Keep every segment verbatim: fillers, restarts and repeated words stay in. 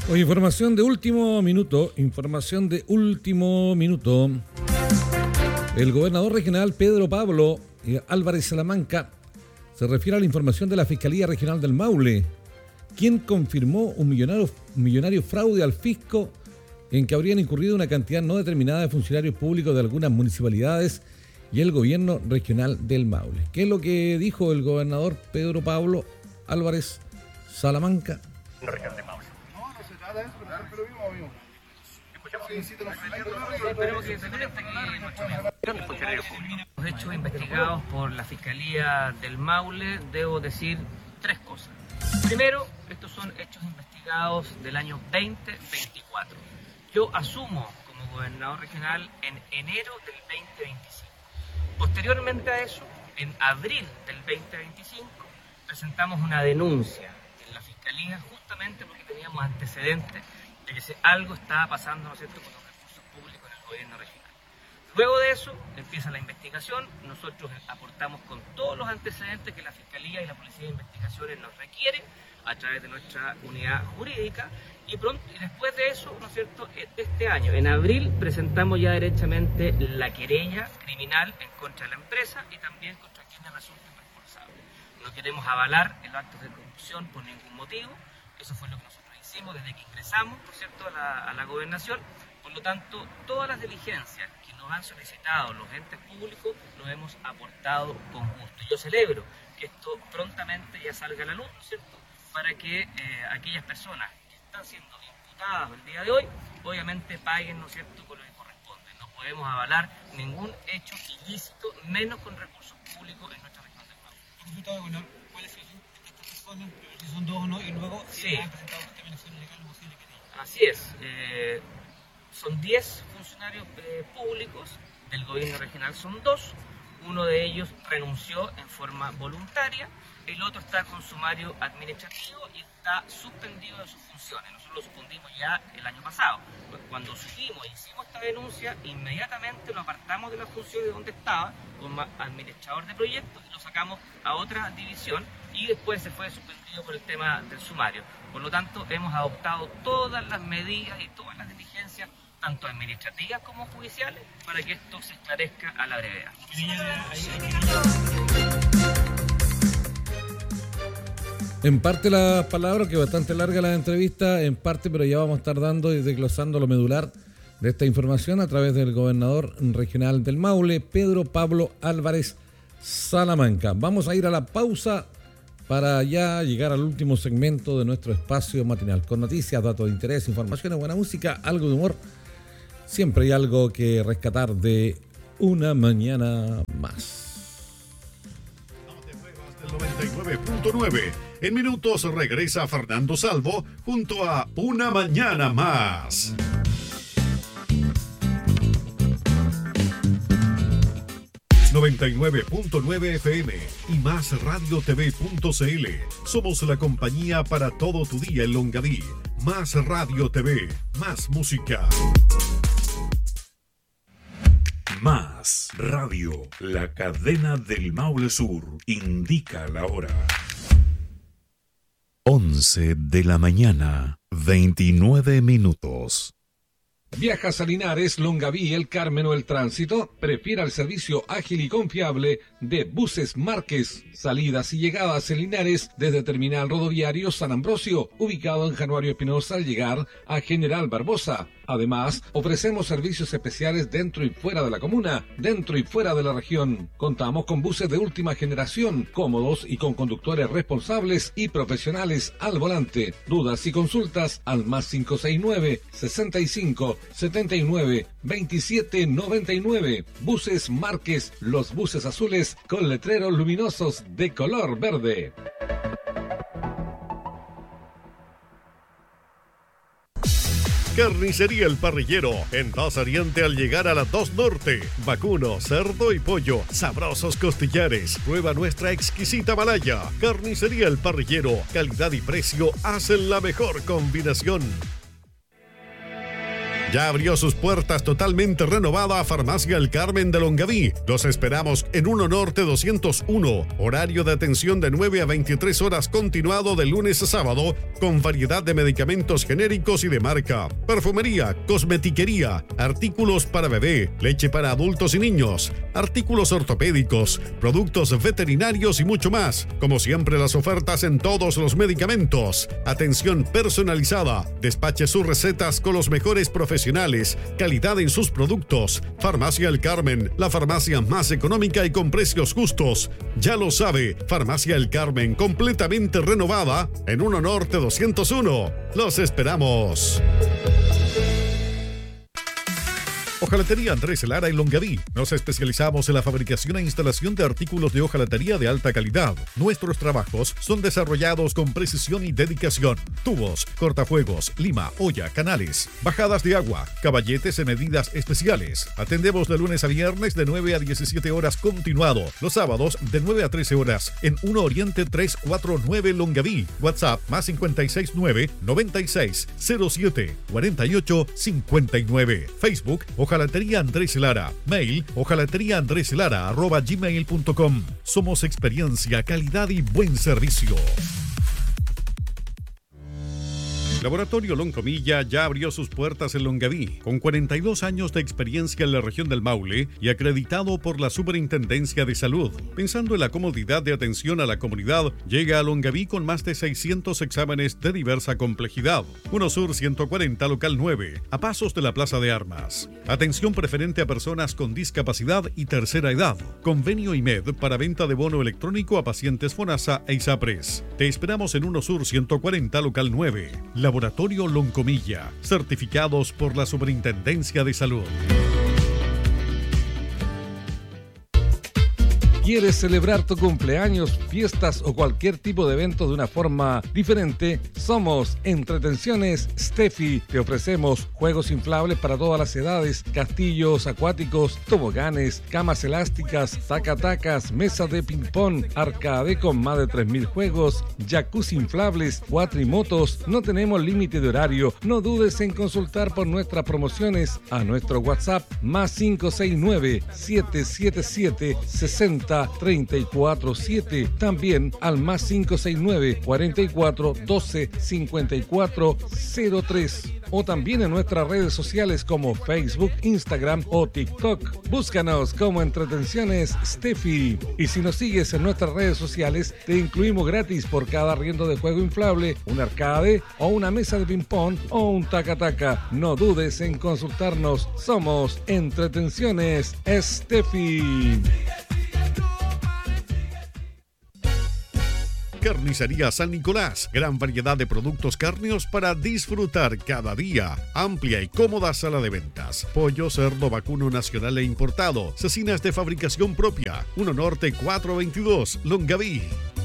Oye, información de último minuto, información de último minuto. El gobernador regional Pedro Pablo Álvarez Salamanca se refiere a la información de la Fiscalía Regional del Maule, quien confirmó un millonario, un millonario fraude al fisco en que habrían incurrido una cantidad no determinada de funcionarios públicos de algunas municipalidades y el gobierno regional del Maule. ¿Qué es lo que dijo el gobernador Pedro Pablo Álvarez Salamanca? Región de Maule. No, no se trata de eso, pero vimos, amigo. Esperemos que se conecte aquí nuestro funcionario público. Los hechos investigados por la Fiscalía del Maule, debo decir tres cosas. Primero, estos son hechos investigados del año veinte veinticuatro. Yo asumo como gobernador regional en enero del veinte veinticinco. Posteriormente a eso, en abril del veinte veinticinco, presentamos una denuncia en la Fiscalía justamente porque teníamos antecedentes de que algo estaba pasando, ¿no es cierto?, con los recursos públicos en el gobierno regional. Luego de eso empieza la investigación, nosotros aportamos con todos los antecedentes que la Fiscalía y la Policía de Investigaciones nos requieren a través de nuestra unidad jurídica y, pronto, y después de eso, ¿no es cierto?, este año, en abril, presentamos ya derechamente la querella criminal en contra de la empresa y también contra quienes resulten responsables. No queremos avalar el acto de corrupción por ningún motivo, eso fue lo que nosotros hicimos desde que ingresamos, ¿no es cierto?, a la, a la gobernación. Por lo tanto, todas las diligencias que nos han solicitado los entes públicos los hemos aportado con gusto. Yo celebro que esto prontamente ya salga a la luz, ¿no es cierto?, para que eh, aquellas personas que están siendo imputadas el día de hoy, obviamente paguen, ¿no es cierto?, con lo que corresponde. No podemos avalar ningún hecho ilícito, menos con recursos públicos en nuestra región del Maule. ¿Cuáles son estas personas? Si son dos o no, y luego sí. han presentado determinaciones legales posibles que tienen. Así es. Eh, son diez funcionarios eh, públicos del gobierno regional, son dos. Uno de ellos renunció en forma voluntaria, el otro está con sumario administrativo y está suspendido de sus funciones. Nosotros lo suspendimos ya el año pasado. Cuando supimos e hicimos esta denuncia, inmediatamente lo apartamos de las funciones donde estaba, como administrador de proyectos, y lo sacamos a otra división y después se fue suspendido por el tema del sumario. Por lo tanto, hemos adoptado todas las medidas y todas las diligencias, tanto administrativas como judiciales, para que esto se esclarezca a la brevedad. En parte las palabras, que es bastante larga la entrevista, en parte, pero ya vamos a estar dando y desglosando lo medular de esta información a través del gobernador regional del Maule, Pedro Pablo Álvarez Salamanca. Vamos a ir a la pausa para ya llegar al último segmento de nuestro espacio matinal, con noticias, datos de interés, informaciones, buena música, algo de humor. Siempre hay algo que rescatar de Una Mañana Más. noventa y nueve punto nueve. En minutos regresa Fernando Salvo junto a Una Mañana Más. noventa y nueve punto nueve F M y más radio t v punto c l. Somos la compañía para todo tu día en Longaví. Más Radio T V, más música. Más Radio, la cadena del Maule Sur, indica la hora. once de la mañana, veintinueve minutos. ¿Viajas a Linares, Longaví, El Carmen o El Tránsito? Prefiera el servicio ágil y confiable de Buses Márquez. Salidas y llegadas en Linares desde Terminal Rodoviario San Ambrosio, ubicado en Januario Espinosa al llegar a General Barbosa. Además, ofrecemos servicios especiales dentro y fuera de la comuna, dentro y fuera de la región. Contamos con buses de última generación, cómodos y con conductores responsables y profesionales al volante. Dudas y consultas al más cinco seis nueve, sesenta y cinco, setenta y nueve, veintisiete noventa y nueve. Buses Márquez, los buses azules con letreros luminosos de color verde. Carnicería El Parrillero, en dos Oriente al llegar a la dos Norte. Vacuno, cerdo y pollo, sabrosos costillares. Prueba nuestra exquisita malaya. Carnicería El Parrillero, calidad y precio hacen la mejor combinación. Ya abrió sus puertas totalmente renovada Farmacia El Carmen de Longaví. Los esperamos en uno Norte doscientos uno. Horario de atención de nueve a veintitrés horas continuado de lunes a sábado, con variedad de medicamentos genéricos y de marca, perfumería, cosmetiquería, artículos para bebé, leche para adultos y niños, artículos ortopédicos, productos veterinarios y mucho más. Como siempre, las ofertas en todos los medicamentos. Atención personalizada. Despache sus recetas con los mejores profesionales. Calidad en sus productos. Farmacia El Carmen, la farmacia más económica y con precios justos. Ya lo sabe, Farmacia El Carmen, completamente renovada en uno Norte doscientos uno. Los esperamos. Hojalatería Andrés Lara en Longaví. Nos especializamos en la fabricación e instalación de artículos de hojalatería de alta calidad. Nuestros trabajos son desarrollados con precisión y dedicación. Tubos, cortafuegos, lima, olla, canales, bajadas de agua, caballetes en medidas especiales. Atendemos de lunes a viernes de nueve a diecisiete horas continuado. Los sábados de nueve a trece horas en uno Oriente trescientos cuarenta y nueve Longaví. WhatsApp más cincuenta y seis nueve, noventa y seis, cero siete, cuarenta y ocho, cincuenta y nueve. Facebook Hojalatería Andrés Lara. Mail hojalatería andrés lara arroba gmail punto com. Somos experiencia, calidad y buen servicio. Laboratorio Loncomilla ya abrió sus puertas en Longaví, con cuarenta y dos años de experiencia en la región del Maule y acreditado por la Superintendencia de Salud. Pensando en la comodidad de atención a la comunidad, llega a Longaví con más de seiscientos exámenes de diversa complejidad. uno Sur ciento cuarenta, local nueve, a pasos de la Plaza de Armas. Atención preferente a personas con discapacidad y tercera edad. Convenio I M E D para venta de bono electrónico a pacientes FONASA e ISAPRES. Te esperamos en uno Sur ciento cuarenta, local nueve. Laboratorio Loncomilla, certificados por la Superintendencia de Salud. ¿Quieres celebrar tu cumpleaños, fiestas o cualquier tipo de evento de una forma diferente? Somos Entretenciones Steffi. Te ofrecemos juegos inflables para todas las edades, castillos acuáticos, toboganes, camas elásticas, tacatacas, mesas de ping-pong, arcade con más de tres mil juegos, jacuzzi inflables, cuatrimotos. No tenemos límite de horario. No dudes en consultar por nuestras promociones a nuestro WhatsApp más cinco seis nueve, siete siete siete, seis cero treinta y cuatro siete, también al más cinco seis nueve, cuarenta y cuatro, doce, cincuenta y cuatro, cero tres, o también en nuestras redes sociales como Facebook, Instagram o TikTok. Búscanos como Entretenciones Steffi. Y si nos sigues en nuestras redes sociales, te incluimos gratis por cada arriendo de juego inflable, un arcade o una mesa de ping-pong o un taca-taca. No dudes en consultarnos. Somos Entretenciones Steffi. Carnicería San Nicolás. Gran variedad de productos cárneos para disfrutar cada día. Amplia y cómoda sala de ventas. Pollo, cerdo, vacuno nacional e importado. Cecinas de fabricación propia. uno Norte cuatrocientos veintidós, Longaví.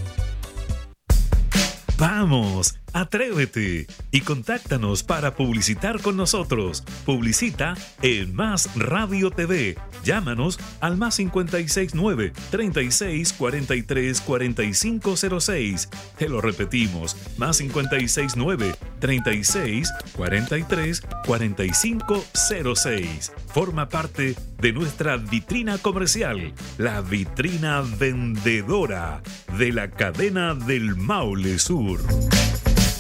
¡Vamos! ¡Atrévete! Y contáctanos para publicitar con nosotros. Publicita en Más Radio T V. Llámanos al más cincuenta y seis nueve, treinta y seis, cuarenta y tres, cuarenta y cinco cero seis. Te lo repetimos, más cincuenta y seis nueve, treinta y seis, cuarenta y tres, cuarenta y cinco cero seis. Forma parte de nuestra vitrina comercial, la vitrina vendedora de la cadena del Maule Sur.